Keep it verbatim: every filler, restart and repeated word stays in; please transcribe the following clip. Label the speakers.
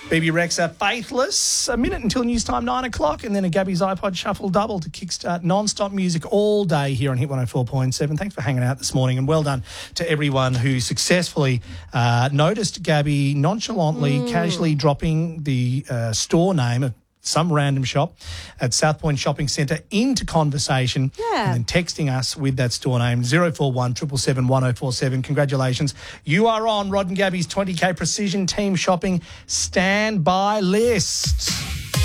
Speaker 1: B B Rexa, Faithless, a minute until news time, nine o'clock, and then a Gabby's iPod Shuffle double to kickstart non-stop music all day here on Hit one oh four point seven. Thanks for hanging out this morning, and well done to everyone who successfully uh, noticed Gabby nonchalantly, mm. casually dropping the uh, store name of some random shop at South Point Shopping Centre into conversation,
Speaker 2: yeah.
Speaker 1: and then texting us with that store name, zero four one, seven seven seven, one oh four seven. Congratulations. You are on Rod and Gabby's twenty K Precision Team Shopping Standby List.